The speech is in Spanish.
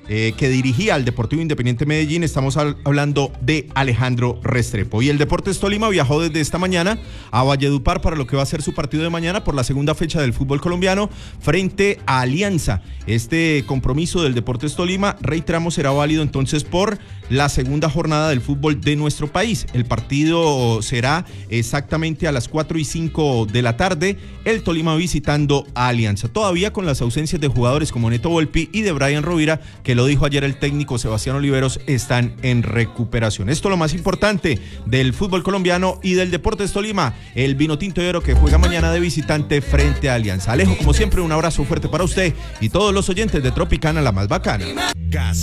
que dirigía al Deportivo Independiente Medellín. Estamos hablando de Alejandro Restrepo. Y el Deportes Tolima viajó desde esta mañana a Valledupar para lo que va a ser su partido de mañana por la segunda fecha del fútbol colombiano frente a Alianza. Este compromiso del Deportes Tolima, reiteramos, será válido entonces por la segunda jornada del fútbol de nuestro país. El partido será exactamente a las 4:05 de la tarde, el Tolima visitando a Alianza. Todavía con las ausencias de jugadores como Neto Volpi y de Brian Rovira, que lo dijo ayer el técnico Sebastián Oliveros, están en recuperación. Esto es lo más importante del fútbol colombiano y del Deportes Tolima, el Vinotinto de Oro que juega mañana de visitante frente a Alianza. Alejo, como siempre, un abrazo fuerte para usted y todos los oyentes de Tropicana, la más bacana.